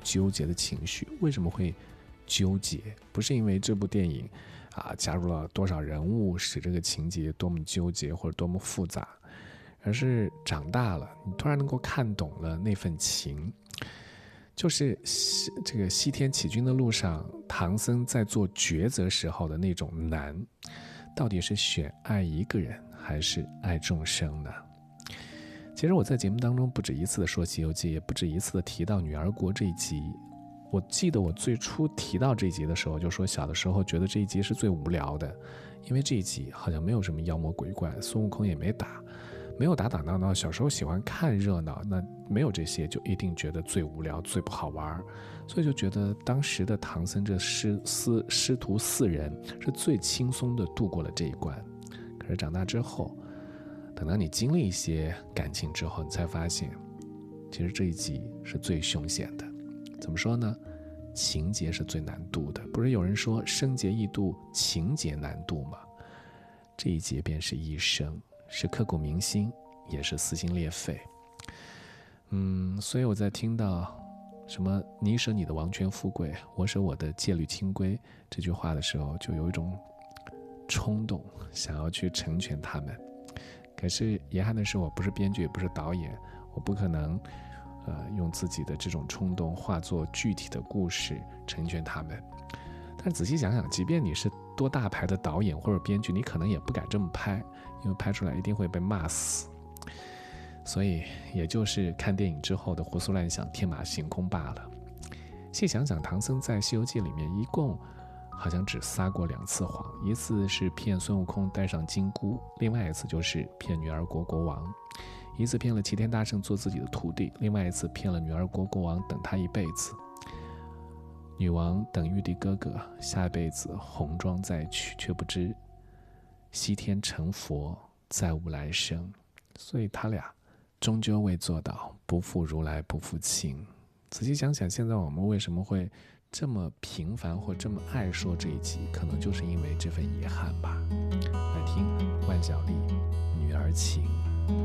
纠结的情绪。为什么会纠结？不是因为这部电影加入了多少人物使这个情节多么纠结或者多么复杂，而是长大了，你突然能够看懂了那份情。就是这个西天取经的路上，唐僧在做抉择时候的那种难，到底是选爱一个人还是爱众生呢？其实我在节目当中不止一次的说《西游记》，也不止一次的提到女儿国这一集。我记得我最初提到这一集的时候，就说小的时候觉得这一集是最无聊的，因为这一集好像没有什么妖魔鬼怪，孙悟空也没打打闹。小时候喜欢看热闹，那没有这些就一定觉得最无聊最不好玩，所以就觉得当时的唐僧这师徒4人是最轻松的度过了这一关。可是长大之后，等到你经历一些感情之后，你才发现其实这一集是最凶险的。怎么说呢？情节是最难度的，不是有人说生劫易度，情节难度吗？这一劫便是一生，是刻骨铭心，也是撕心裂肺。所以我在听到什么你舍你的王权富贵，我舍我的戒律清规这句话的时候，就有一种冲动想要去成全他们。可是遗憾的是，我不是编剧也不是导演，我不可能用自己的这种冲动化作具体的故事成全他们。但是仔细想想，即便你是多大牌的导演或者编剧，你可能也不敢这么拍，因为拍出来一定会被骂死。所以也就是看电影之后的胡思乱想，天马行空罢了。细想想，唐僧在《西游记》里面一共好像只撒过2次谎，一次是骗孙悟空带上金箍，另外一次就是骗女儿国国王。一次骗了齐天大圣做自己的徒弟，另外一次骗了女儿国国王等他一辈子。女王等玉帝哥哥下辈子红妆再娶，却不知西天成佛再无来生，所以他俩终究未做到不负如来不负卿。仔细想想，现在我们为什么会这么频繁或这么爱说这一集，可能就是因为这份遗憾吧。来听万晓利《女儿情》。